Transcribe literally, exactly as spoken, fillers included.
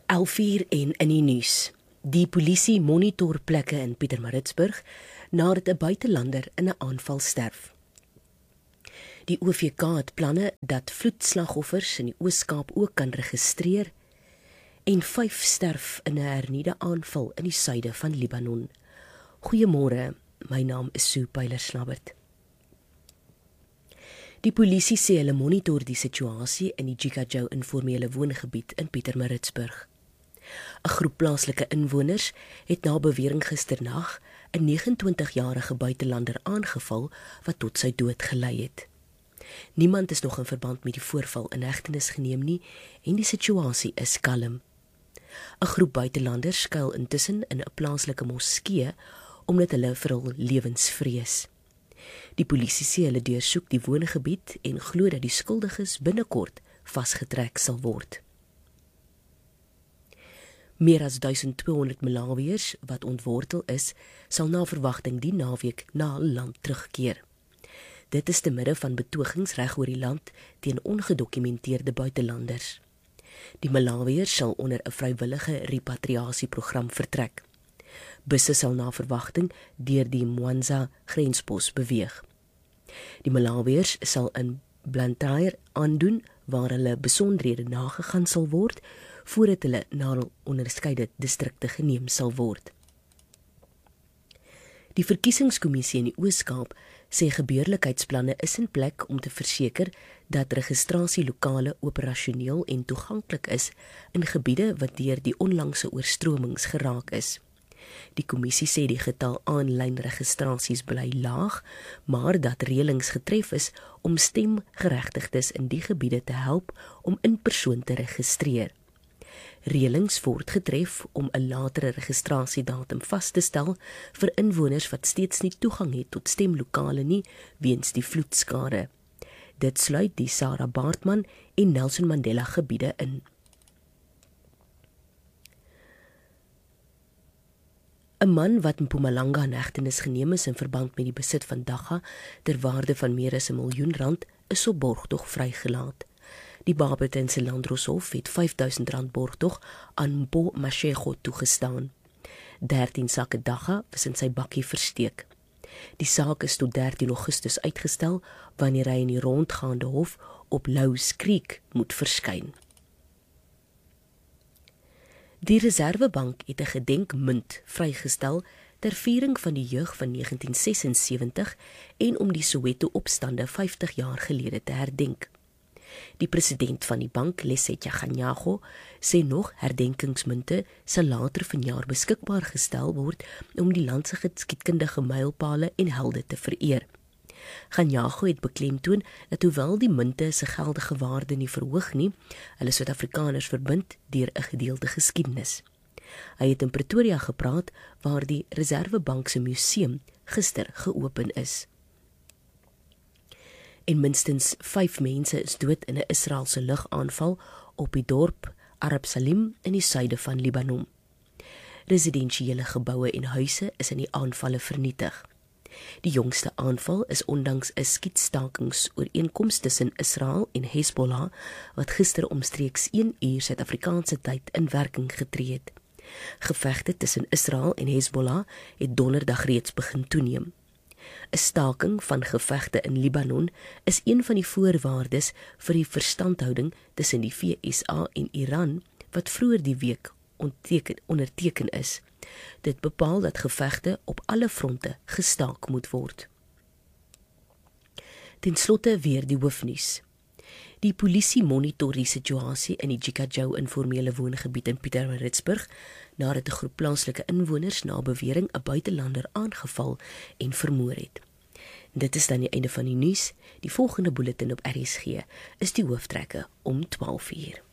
elf uur en in die nuus. Die polisie monitor plekke in Pietermaritzburg nadat 'n buitelander in 'n aanval sterf. Die O V K het planne dat vloedslagoffers in die Oos-Kaap ook kan registreer en vyf sterf in 'n hernieude aanval in die suide van Libanon. Goeiemôre, my naam is Sue Pyler-Slabbert. Die polisie sê hulle monitor die situasie in die Jikajou informele woongebied in Pietermaritzburg. 'n Groep plaaslike inwoners het na bewering gisternag 'n vyf nege jarige buitelander aangeval wat tot sy dood gelei het. Niemand is nog in verband met die voorval in hegtenis geneem nie en die situasie is kalm. 'n Groep buitelanders skuil intussen in 'n plaaslike moskee omdat hulle vir hul lewens vrees. Die polisie sê hulle deursoek die woongebied en glo dat die skuldiges binnekort vasgetrek sal word. Meer as duisend tweehonderd Malawiërs wat ontwortel is, sal na verwagting die naweek na hul land terugkeer. Dit is te midde van betogings reg oor die land teen ongedokumenteerde buitelanders. Die Malawiërs sal onder 'n vrywillige repatriasieprogram vertrek. Busse sal na verwagting deur die Mwanza grenspos beweeg. Die Malawiërs sal in Blantyre aandoen waar hulle besonderhede nagegaan sal word voordat hulle na hul onderskeide distrikte geneem sal word. Die verkiesingskommissie in die Oos-Kaap sê gebeurlikheidsplanne is in plek om te verseker dat registrasielokale operasioneel en toeganklik is in gebiede wat deur die onlangse oorstromings geraak is. Die kommissie sê die getal aanlyn registrasies bly laag, maar dat reëlings getref is om stemgeregtigdes in die gebiede te help om in persoon te registreer. Reëlings word getref om 'n latere registrasiedatum vas te stel vir inwoners wat steeds nie toegang het tot stemlokale nie weens die vloedskade. Dit sluit die Sarah Baartman en Nelson Mandela gebiede in. 'n Man wat in Mpumalanga in hegtenis geneem is in verband met die besit van dagga ter waarde van meer as 'n miljoen rand is op borgtog vrygelaat. Die Barbertonse Landdroshof het vyf duisend rand borgtog aan Mpo Mashego toegestaan. dertien sakke dagga was in sy bakkie versteek. Die saak is tot dertien Augustus uitgestel wanneer hy in die rondgaande hof op Louws Creek moet verskyn. Die Reservebank het 'n gedenkmunt vrygestel ter viering van die jeug van negentien sesensewentig en om die Soweto-opstande vyftig jaar gelede te herdenk. Die president van die bank, Lesetja Kganyago, sê nog herdenkingsmunte sal later vanjaar beskikbaar gestel word om die land se geskiedkundige mylpale en helde te vereer. Kganyago het beklemtoon dat hoewel die munte se geldige waarde nie verhoog nie, hulle Suid-Afrikaners verbind deur 'n gedeelde geskiedenis. Hy het in Pretoria gepraat waar die Reservebank se museum gister geopen is. En minstens vyf mense is dood in 'n Israeliese lugaanval op die dorp Arab Salim in die suide van Libanon. Residensiële geboue en huise is in die aanvalle vernietig. Die jongste aanval is ondanks 'n skietstakingsooreenkoms tussen Israel en Hezbollah wat gister omstreeks een uur Suid-Afrikaanse tyd in werking getree het. Gevegte tussen Israel en Hezbollah het donderdag reeds begin toeneem. 'n Staking van gevegte in Libanon is een van die voorwaardes vir die verstandhouding tussen die V S A en Iran wat vroeër die week onteken, onderteken is. Dit bepaal dat gevegte op alle fronte gestaak moet word. Ten slotte weer die hoofnuus. Die polisie monitor die situasie in die Jikajou informele woongebied in Pietermaritzburg nadat 'n groep plaaslike inwoners na bewering 'n buitelander aangeval en vermoor het. Dit is dan die einde van die nuus. Die volgende bulletin op R S G is die hooftrekke om twaalf uur.